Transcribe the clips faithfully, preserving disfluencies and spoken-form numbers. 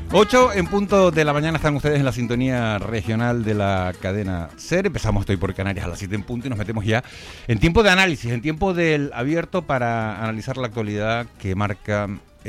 ocho en punto de la mañana están ustedes en la sintonía regional de la cadena SER. Empezamos Estoy por Canarias a las siete en punto y nos metemos ya en tiempo de análisis, en tiempo del abierto para analizar la actualidad que marca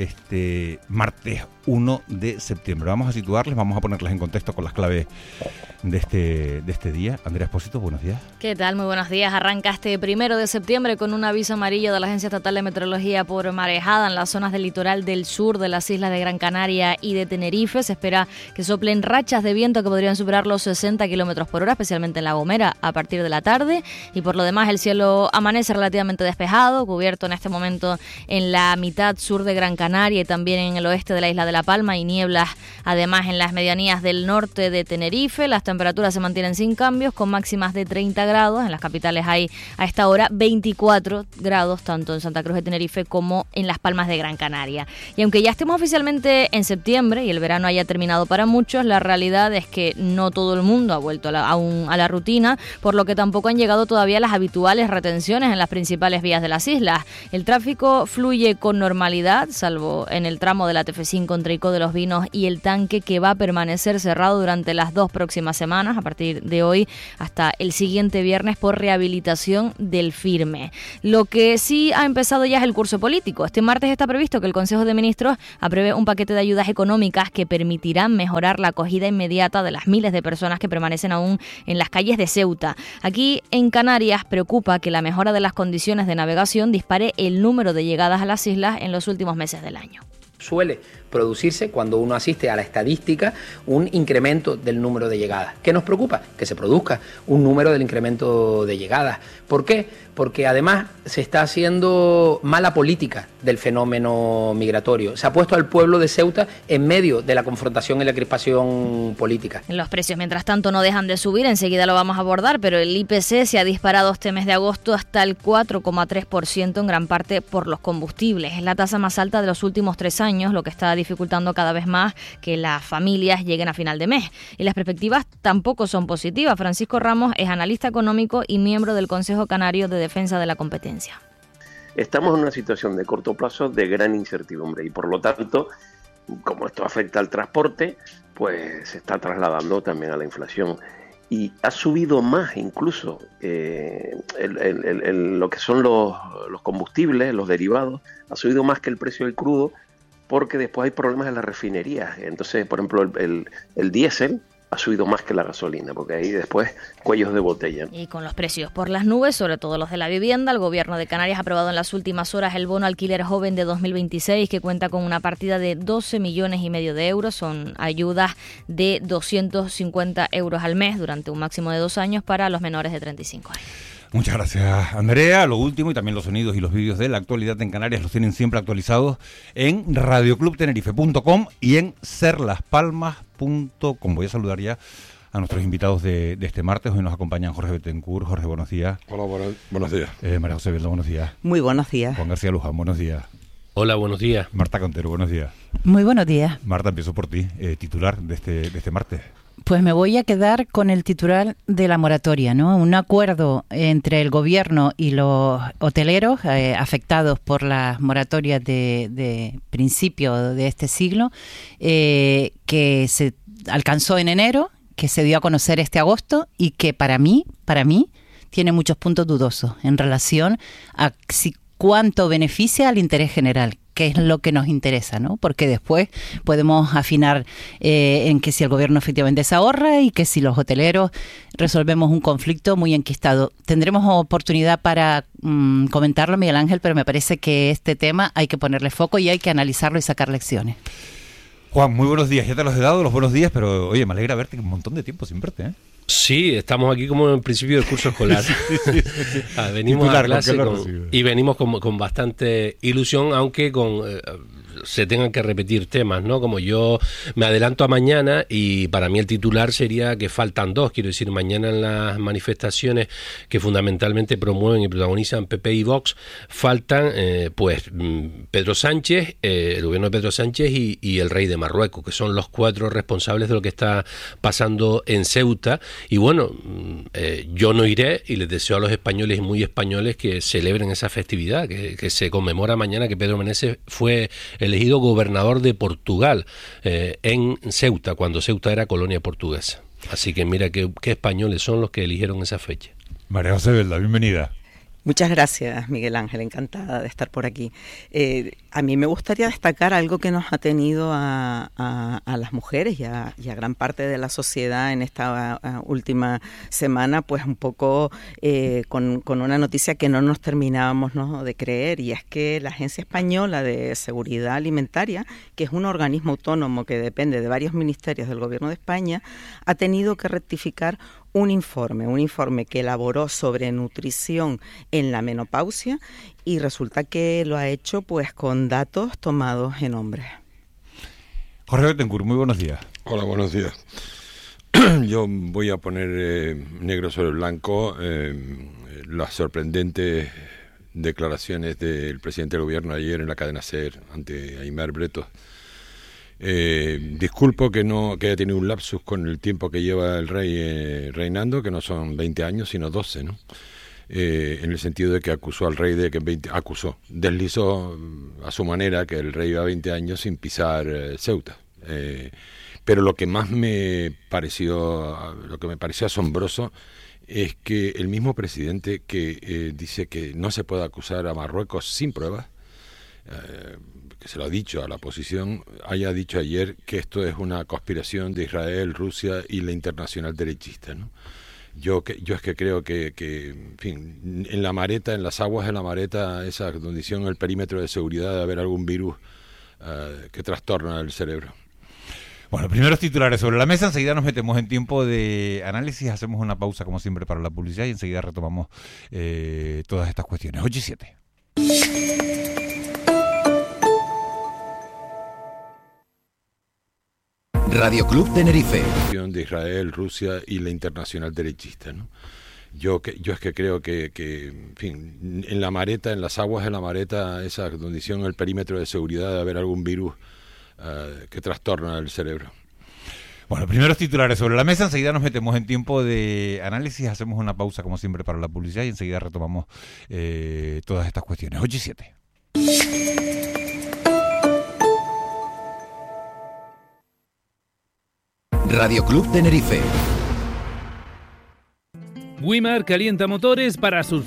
este martes uno de septiembre. Vamos a situarles, vamos a ponerles en contexto con las claves de este, de este día. Andrea Espósito, buenos días. ¿Qué tal? Muy buenos días. Arranca este primero de septiembre con un aviso amarillo de la Agencia Estatal de Meteorología por marejada en las zonas del litoral del sur de las islas de Gran Canaria y de Tenerife. Se espera que soplen rachas de viento que podrían superar los sesenta kilómetros por hora, especialmente en La Gomera, a partir de la tarde. Y por lo demás, el cielo amanece relativamente despejado, cubierto en este momento en la mitad sur de Gran Canaria y también en el oeste de la isla de La Palma, y nieblas además en las medianías del norte de Tenerife. Las temperaturas se mantienen sin cambios, con máximas de treinta grados. En las capitales hay a esta hora veinticuatro grados, tanto en Santa Cruz de Tenerife como en Las Palmas de Gran Canaria. Y aunque ya estemos oficialmente en septiembre y el verano haya terminado para muchos, la realidad es que no todo el mundo ha vuelto a la, aún a la rutina, por lo que tampoco han llegado todavía las habituales retenciones en las principales vías de las islas. El tráfico fluye con normalidad, salvo en el tramo de la T F cinco entre Ico de los Vinos y el Tanque, que va a permanecer cerrado durante las dos próximas semanas, a partir de hoy hasta el siguiente viernes, por rehabilitación del firme. Lo que sí ha empezado ya es el curso político. Este martes está previsto que el Consejo de Ministros apruebe un paquete de ayudas económicas que permitirán mejorar la acogida inmediata de las miles de personas que permanecen aún en las calles de Ceuta. Aquí en Canarias preocupa que la mejora de las condiciones de navegación dispare el número de llegadas a las islas en los últimos meses del año. Suele producirse, cuando uno asiste a la estadística, un incremento del número de llegadas. ¿Qué nos preocupa? Que se produzca un número del incremento de llegadas. ¿Por qué? Porque además se está haciendo mala política del fenómeno migratorio. Se ha puesto al pueblo de Ceuta en medio de la confrontación y la crispación política. Los precios, mientras tanto, no dejan de subir. Enseguida lo vamos a abordar, pero el I P C se ha disparado este mes de agosto hasta el cuatro coma tres por ciento, en gran parte por los combustibles. Es la tasa más alta de los últimos tres años, lo que está dificultando cada vez más que las familias lleguen a final de mes. Y las perspectivas tampoco son positivas. Francisco Ramos es analista económico y miembro del Consejo Canario de Defensa de la Competencia. Estamos en una situación de corto plazo de gran incertidumbre y, por lo tanto, como esto afecta al transporte, pues se está trasladando también a la inflación. Y ha subido más incluso eh, el, el, el, el, lo que son los, los combustibles, los derivados, ha subido más que el precio del crudo, porque después hay problemas en las refinerías. Entonces, por ejemplo, el, el, el diésel ha subido más que la gasolina, porque ahí después cuellos de botella. Y con los precios por las nubes, sobre todo los de la vivienda, el Gobierno de Canarias ha aprobado en las últimas horas el bono alquiler joven de dos mil veintiséis, que cuenta con una partida de doce millones y medio de euros. Son ayudas de doscientos cincuenta euros al mes durante un máximo de dos años para los menores de treinta y cinco años. Muchas gracias, Andrea. Lo último y también los sonidos y los vídeos de la actualidad en Canarias los tienen siempre actualizados en radioclub tenerife punto com y en ser las palmas punto com. Voy a saludar ya a nuestros invitados de, de este martes. Hoy nos acompañan Jorge Betancourt. Jorge, buenos días. Hola, buenos, buenos días. Eh, María José Beldo, buenos días. Muy buenos días. Juan García Luján, buenos días. Hola, buenos días. Marta Cantero, buenos días. Muy buenos días. Marta, empiezo por ti, eh, titular de este, de este martes. Pues me voy a quedar con el titular de la moratoria, ¿no? Un acuerdo entre el gobierno y los hoteleros eh, afectados por las moratorias de, de principio de este siglo, eh, que se alcanzó en enero, que se dio a conocer este agosto y que para mí, para mí, tiene muchos puntos dudosos en relación a si cuánto beneficia al interés general, que es lo que nos interesa, ¿no? Porque después podemos afinar eh, en que si el gobierno efectivamente se ahorra y que si los hoteleros resolvemos un conflicto muy enquistado. Tendremos oportunidad para mmm, comentarlo, Miguel Ángel, pero me parece que este tema hay que ponerle foco y hay que analizarlo y sacar lecciones. Juan, muy buenos días. Ya te los he dado los buenos días, pero oye, me alegra verte un montón de tiempo sin verte, ¿eh? Sí, estamos aquí como en el principio del curso escolar. sí, sí, sí, sí. Ah, venimos Titular, a clase con, y venimos con, con bastante ilusión, aunque con eh, se tengan que repetir temas, ¿no? Como yo me adelanto a mañana y para mí el titular sería que faltan dos. Quiero decir, mañana en las manifestaciones que fundamentalmente promueven y protagonizan P P y Vox, faltan eh, pues Pedro Sánchez, eh, el gobierno de Pedro Sánchez y, y el rey de Marruecos, que son los cuatro responsables de lo que está pasando en Ceuta. Y bueno, eh, yo no iré y les deseo a los españoles y muy españoles que celebren esa festividad, que, que se conmemora mañana que Pedro Menéndez fue el elegido gobernador de Portugal eh, en Ceuta, cuando Ceuta era colonia portuguesa. Así que mira qué, qué españoles son los que eligieron esa fecha. María José Belda, bienvenida. Muchas gracias, Miguel Ángel, encantada de estar por aquí. Eh, a mí me gustaría destacar algo que nos ha tenido a, a, a las mujeres y a, y a gran parte de la sociedad en esta a, última semana, pues un poco eh, con, con una noticia que no nos terminábamos, ¿no?, de creer, y es que la Agencia Española de Seguridad Alimentaria, que es un organismo autónomo que depende de varios ministerios del Gobierno de España, ha tenido que rectificar un informe, un informe que elaboró sobre nutrición en la menopausia, y resulta que lo ha hecho pues con datos tomados en hombres. Jorge Betancourt, muy buenos días. Hola, buenos días. Yo voy a poner eh, negro sobre blanco eh, las sorprendentes declaraciones del presidente del gobierno ayer en la cadena SER ante Aimar Bretos. Eh, disculpo que no que haya tenido un lapsus con el tiempo que lleva el rey eh, reinando, que no son veinte años sino doce, ¿no? Eh, en el sentido de que acusó al rey de que veinte, acusó, deslizó a su manera que el rey iba veinte años sin pisar eh, Ceuta. Eh, pero lo que más me pareció, lo que me pareció asombroso es que el mismo presidente que eh, dice que no se puede acusar a Marruecos sin pruebas, eh, que se lo ha dicho a la oposición, haya dicho ayer que esto es una conspiración de Israel, Rusia y la internacional derechista, ¿no? Yo que yo es que creo que, que en fin, en la mareta, en las aguas de la mareta, esa donde hicieron el perímetro de seguridad, de haber algún virus uh, que trastorna el cerebro. Bueno, primeros titulares sobre la mesa, enseguida nos metemos en tiempo de análisis, hacemos una pausa como siempre para la publicidad y enseguida retomamos eh, todas estas cuestiones. ocho y siete. Radio Club Tenerife. De Israel, Rusia y la internacional derechista, ¿no? Yo que yo es que creo que, que en fin, en la mareta, en las aguas de la mareta, esa donde hicieron el perímetro de seguridad, de haber algún virus uh, que trastorna el cerebro. Bueno, primeros titulares sobre la mesa, enseguida nos metemos en tiempo de análisis, hacemos una pausa como siempre para la publicidad y enseguida retomamos eh, todas estas cuestiones. ocho y siete. Radio Club Tenerife. Wimar calienta motores para sus